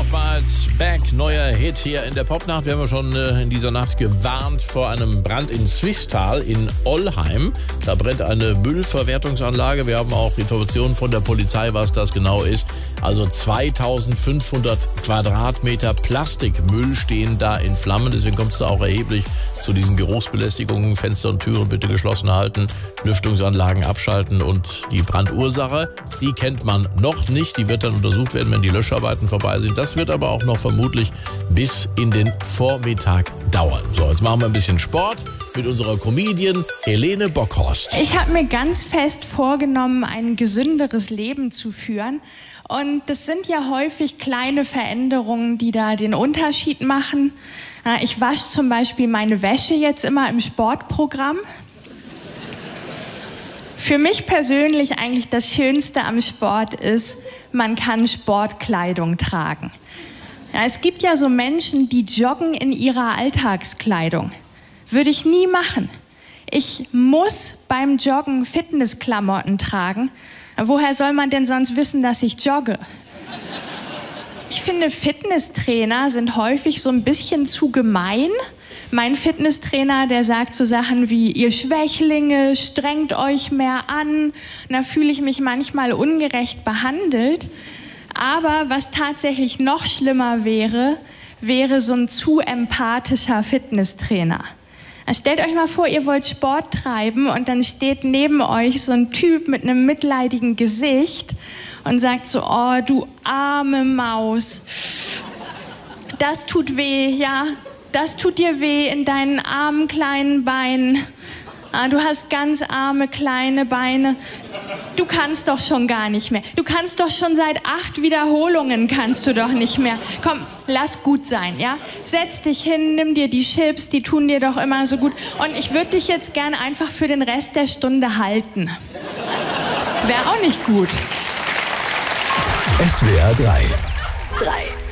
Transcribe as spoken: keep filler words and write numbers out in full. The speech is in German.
Bites Back, neuer Hit hier in der Popnacht. Wir haben ja schon äh, in dieser Nacht gewarnt vor einem Brand in Swisttal in Ollheim. Da brennt eine Müllverwertungsanlage. Wir haben auch Informationen von der Polizei, was das genau ist. Also zweitausendfünfhundert Quadratmeter Plastikmüll stehen da in Flammen. Deswegen kommt es da auch erheblich zu diesen Geruchsbelästigungen. Fenster und Türen bitte geschlossen halten, Lüftungsanlagen abschalten und die Brandursache, die kennt man noch nicht. Die wird dann untersucht werden, wenn die Löscharbeiten vorbei sind. Das wird aber auch noch vermutlich bis in den Vormittag dauern. So, jetzt machen wir ein bisschen Sport mit unserer Comedian Helene Bockhorst. Ich habe mir ganz fest vorgenommen, ein gesünderes Leben zu führen. Und das sind ja häufig kleine Veränderungen, die da den Unterschied machen. Ich wasche zum Beispiel meine Wäsche jetzt immer im Sportprogramm. Für mich persönlich eigentlich das Schönste am Sport ist, man kann Sportkleidung tragen. Ja, es gibt ja so Menschen, die joggen in ihrer Alltagskleidung. Würde ich nie machen. Ich muss beim Joggen Fitnessklamotten tragen. Woher soll man denn sonst wissen, dass ich jogge? Ich finde, Fitnesstrainer sind häufig so ein bisschen zu gemein. Mein Fitnesstrainer, der sagt so Sachen wie, ihr Schwächlinge, strengt euch mehr an. Und da fühle ich mich manchmal ungerecht behandelt. Aber was tatsächlich noch schlimmer wäre, wäre so ein zu empathischer Fitnesstrainer. Stellt euch mal vor, ihr wollt Sport treiben und dann steht neben euch so ein Typ mit einem mitleidigen Gesicht und sagt so, oh, du arme Maus, das tut weh, ja, das tut dir weh in deinen armen kleinen Beinen. Ah, du hast ganz arme kleine Beine. Du kannst doch schon gar nicht mehr. Du kannst doch schon seit acht Wiederholungen kannst du doch nicht mehr. Komm, lass gut sein, ja? Setz dich hin, nimm dir die Chips, die tun dir doch immer so gut. Und ich würde dich jetzt gern einfach für den Rest der Stunde halten. Wäre auch nicht gut. S W R drei. drei.